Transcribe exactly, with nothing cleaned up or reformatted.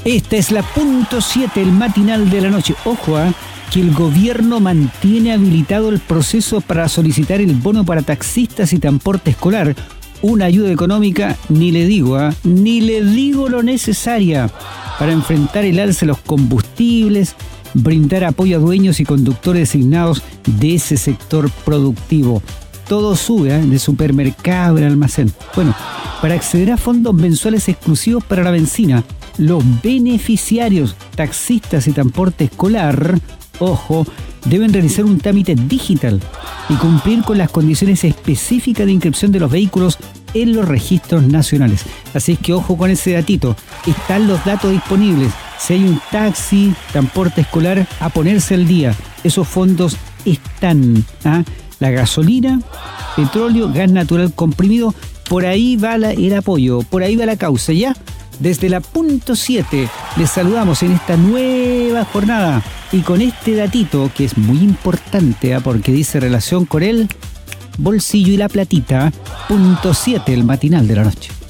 Esta es la punto siete, el matinal de la noche. Ojo, ¿eh? que el gobierno mantiene habilitado el proceso para solicitar el bono para taxistas y transporte escolar. Una ayuda económica, ni le digo, ¿eh? ni le digo lo necesaria para enfrentar el alza de los combustibles, brindar apoyo a dueños y conductores designados de ese sector productivo. Todo sube, ¿eh? de supermercado al almacén. Bueno, para acceder a fondos mensuales exclusivos para la benzina, los beneficiarios, taxistas y transporte escolar, ojo, deben realizar un trámite digital y cumplir con las condiciones específicas de inscripción de los vehículos en los registros nacionales. Así es que ojo con ese datito. Están los datos disponibles. Si hay un taxi, transporte escolar, a ponerse al día. Esos fondos están. ¿ah? La gasolina, petróleo, gas natural comprimido, por ahí va la, el apoyo, por ahí va la causa, ¿ya? Desde la punto siete les saludamos en esta nueva jornada y con este datito que es muy importante, ¿eh? porque dice relación con el bolsillo y la platita. Punto siete, el matinal de la noche.